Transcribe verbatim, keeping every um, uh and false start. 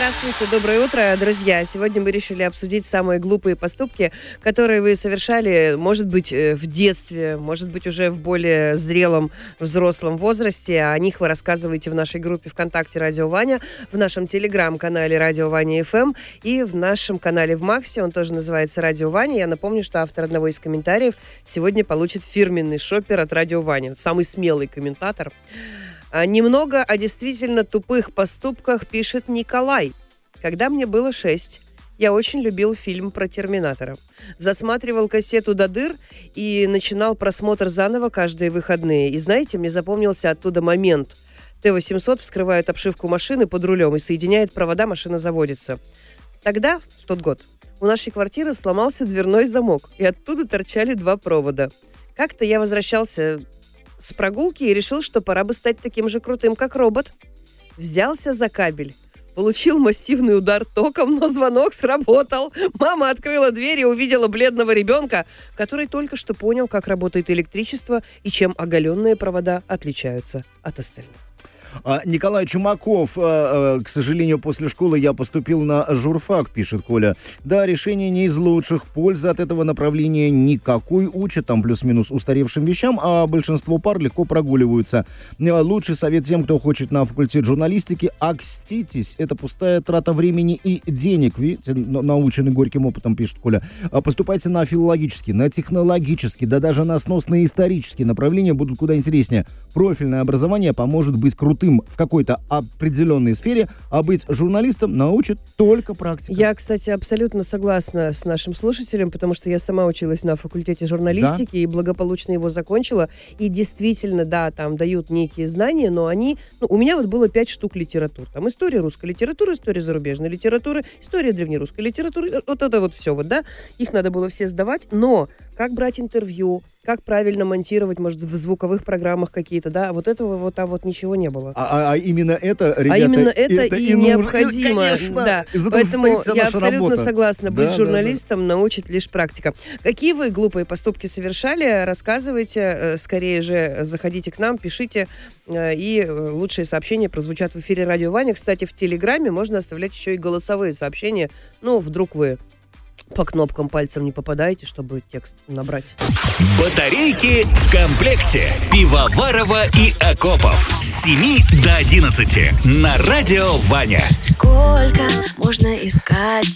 Здравствуйте, доброе утро, друзья. Сегодня мы решили обсудить самые глупые поступки, которые вы совершали, может быть, в детстве, может быть, уже в более зрелом, взрослом возрасте. О них вы рассказываете в нашей группе ВКонтакте «Радио Ваня», в нашем телеграм-канале «Радио Ваня эф эм» и в нашем канале в Максе, он тоже называется «Радио Ваня». Я напомню, что автор одного из комментариев сегодня получит фирменный шопер от «Радио Ваня». Самый смелый комментатор. Немного о действительно тупых поступках пишет Николай. Когда мне было шесть, я очень любил фильм про Терминатора. Засматривал кассету до дыр и начинал просмотр заново каждые выходные. И знаете, мне запомнился оттуда момент. Т восемьсот вскрывает обшивку машины под рулем и соединяет провода, машина заводится. Тогда, в тот год, у нашей квартиры сломался дверной замок, и оттуда торчали два провода. Как-то я возвращался с прогулки и решил, что пора бы стать таким же крутым, как робот. Взялся за кабель. Получил массивный удар током, но звонок сработал. Мама открыла дверь и увидела бледного ребенка, который только что понял, как работает электричество и чем оголенные провода отличаются от остальных. Николай Чумаков. К сожалению, после школы я поступил на журфак, пишет Коля. Да, решение не из лучших. Пользы от этого направления никакой. Учат там плюс-минус устаревшим вещам, а большинство пар легко прогуливаются. Лучший совет тем, кто хочет на факультет журналистики: окститесь. Это пустая трата времени и денег. Видите, наученный горьким опытом, пишет Коля. Поступайте на филологический, на технологический, да даже на сносные исторические направления будут куда интереснее. Профильное образование поможет быть крутым в какой-то определенной сфере, а быть журналистом научит только практика. Я, кстати, абсолютно согласна с нашим слушателем, потому что я сама училась на факультете журналистики, да? И благополучно его закончила. И действительно, да, там дают некие знания, но они... Ну, у меня вот было пять штук литератур. Там история русской литературы, история зарубежной литературы, история древнерусской литературы. Вот это вот все вот, да. Их надо было все сдавать, но как брать интервью, как правильно монтировать, может, в звуковых программах какие-то, да, вот этого вот, а вот ничего не было. А, а, а именно это, ребята, а именно это, это и, и необходимо. Конечно, да. Поэтому я абсолютно работа. согласна, быть да, журналистом да, да. научит лишь практика. Какие вы глупые поступки совершали, рассказывайте, скорее же заходите к нам, пишите, и лучшие сообщения прозвучат в эфире «Радио Ваня». Кстати, в Телеграме можно оставлять еще и голосовые сообщения, ну, вдруг вы по кнопкам пальцем не попадаете, чтобы текст набрать. Батарейки в комплекте. Пивоварова и Акопов. С семи до одиннадцати на Радио Ваня. Сколько можно искать?